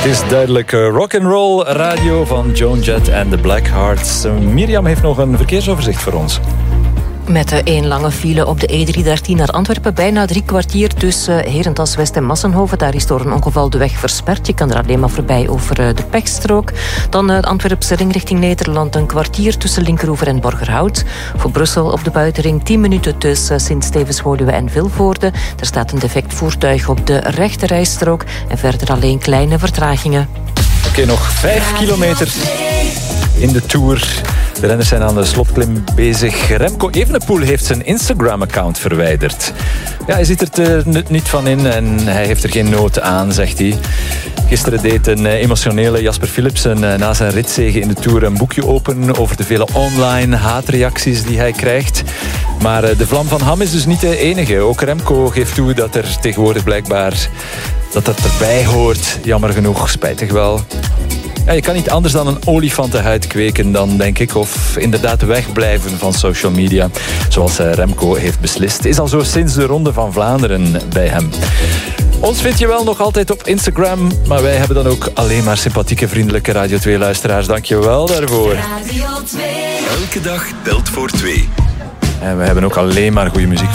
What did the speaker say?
Het is duidelijk rock'n'roll radio van Joan Jett en de Blackhearts. Mirjam heeft nog een verkeersoverzicht voor ons. Met één lange file op de E313 naar Antwerpen. Bijna 3 kwartier tussen Herentals West en Massenhoven. Daar is door een ongeval de weg versperd. Je kan er alleen maar voorbij over de pechstrook. Dan de Antwerpse ring richting Nederland. Een kwartier tussen Linkeroever en Borgerhout. Voor Brussel op de buitenring 10 minuten tussen Sint-Stevens-Woluwe en Vilvoorde. Er staat een defect voertuig op de rechterrijstrook. En verder alleen kleine vertragingen. Oké, nog 5 kilometer in de Tour. De renners zijn aan de slotklim bezig. Remco Evenepoel heeft zijn Instagram-account verwijderd. Ja, hij ziet er niet van in en hij heeft er geen nood aan, zegt hij. Gisteren deed een emotionele Jasper Philipsen na zijn ritzege in de Tour een boekje open over de vele online haatreacties die hij krijgt. Maar de vlam van Ham is dus niet de enige. Ook Remco geeft toe dat er tegenwoordig blijkbaar dat erbij hoort. Jammer genoeg, spijtig wel. Ja, je kan niet anders dan een olifantenhuid kweken dan, denk ik. Of inderdaad wegblijven van social media. Zoals Remco heeft beslist. Is al zo sinds de Ronde van Vlaanderen bij hem. Ons vind je wel nog altijd op Instagram. Maar wij hebben dan ook alleen maar sympathieke, vriendelijke Radio 2-luisteraars. Dank je wel daarvoor. Radio 2. Elke dag telt voor 2. En we hebben ook alleen maar goede muziek.